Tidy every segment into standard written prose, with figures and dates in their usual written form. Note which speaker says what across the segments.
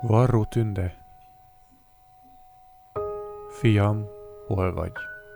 Speaker 1: Varró Tünde, fiam, hol vagy?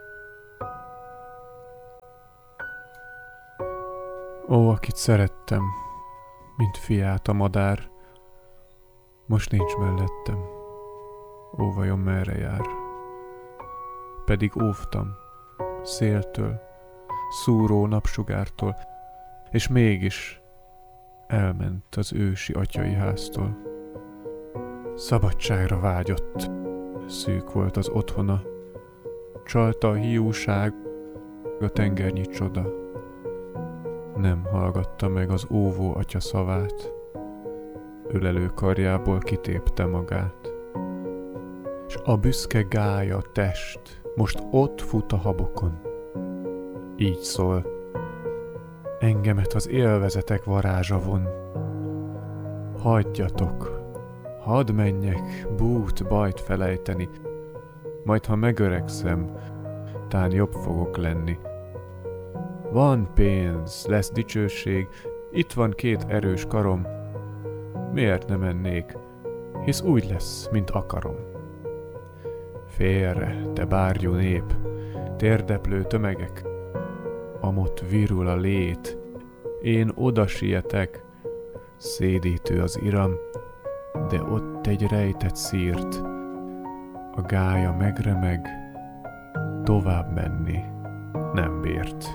Speaker 1: Ó, akit szerettem, mint fiát a madár, most nincs mellettem. Ó, vajon merre jár? Pedig óvtam, széltől, szúró napsugártól, és mégis elment az ősi atyai háztól. Szabadságra vágyott, szűk volt az otthona, csalta a hiúság, a tengernyi csoda. Nem hallgatta meg az óvó atya szavát, ölelő karjából kitépte magát. S a büszke gálya test most ott fut a habokon. Így szól: engemet az élvezetek varázsa von. Hagyjatok, hadd menjek bút bajt felejteni, majd ha megöregszem, tán jobb fogok lenni. Van pénz, lesz dicsőség, itt van 2 erős karom. Miért ne mennék, hisz úgy lesz, mint akarom. Félre, te bárgyú nép, térdeplő tömegek, amott virul a lét, én oda sietek, szédítő az iram, de ott egy rejtett szírt, a gálya megremeg, tovább menni nem bírt.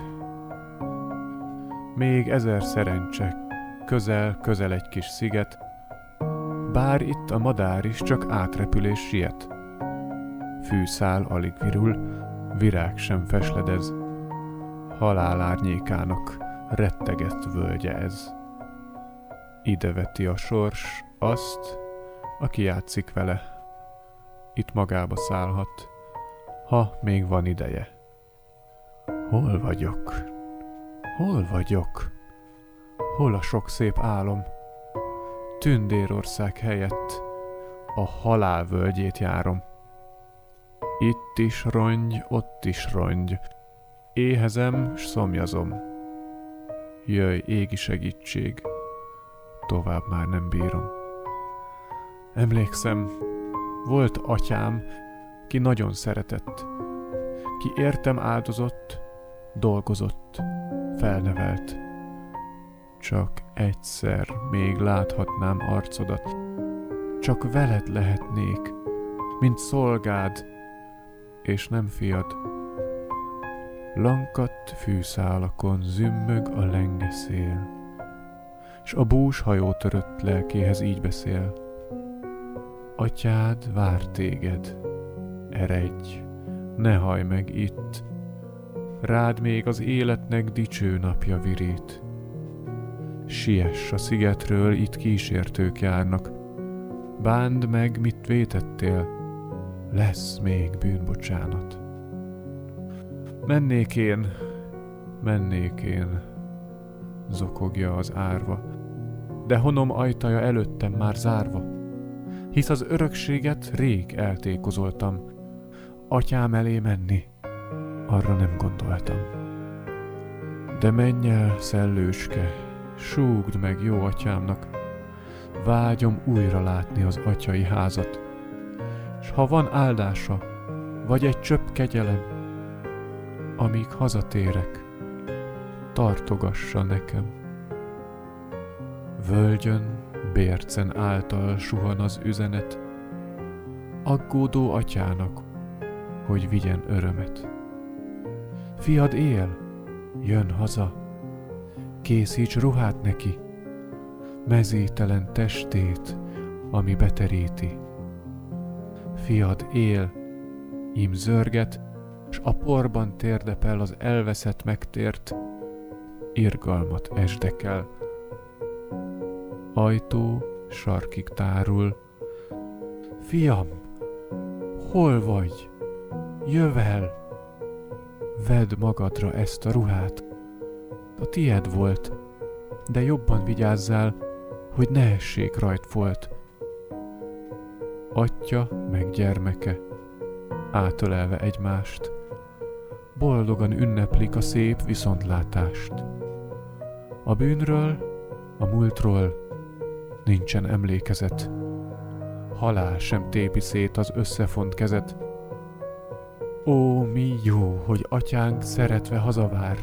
Speaker 1: Még 1000 szerencse, közel egy kis sziget, bár itt a madár is csak átrepülés siet. Fűszál alig virul, virág sem fesledez, halál árnyékának rettegett völgye ez. Ide veti a sors azt, aki játszik vele, itt magába szállhat, ha még van ideje. Hol vagyok? Hol vagyok? Hol a sok szép álom? Tündérország helyett a halál völgyét járom. Itt is rongy, ott is rongy, éhezem, s szomjazom. Jöjj, égi segítség, tovább már nem bírom. Emlékszem, volt atyám, ki nagyon szeretett, ki értem áldozott, dolgozott, felnevelt. Csak egyszer még láthatnám arcodat, csak veled lehetnék, mint szolgád, és nem fiad. Lankadt fűszálakon zümmög a lenge szél, s a bús hajótörött lelkéhez így beszél: atyád vár téged, eredj, ne hajj meg itt, rád még az életnek dicső napja virít. Siess a szigetről, itt kísértők járnak, bánd meg, mit vétettél, lesz még bűnbocsánat. Mennék én, zokogja az árva, de honom ajtaja előttem már zárva, hisz az örökséget rég eltékozoltam, atyám elé menni, arra nem gondoltam. De menj el, szellőske, súgd meg jó atyámnak, vágyom újra látni az atyai házat, s ha van áldása, vagy egy csöpp kegyelem, amíg hazatérek, tartogassa nekem. Völgyön, bércen által suhan az üzenet, aggódó atyának, hogy vigyen örömet. Fiad él, jön haza, készíts ruhát neki, mezítelen testét, ami beteríti. Fiad él, ím zörget, s a porban térdepel az elveszett megtért, irgalmat esdekel. Ajtó sarkig tárul. Fiam, hol vagy? Jövel! Vedd magadra ezt a ruhát. A tied volt, de jobban vigyázzál, hogy ne essék rajt folt. Atya meg gyermeke, átölelve egymást, boldogan ünneplik a szép viszontlátást. A bűnről, a múltról nincsen emlékezet. halál sem tépi szét az összefont kezet. Ó, mi jó, hogy atyánk szeretve hazavár,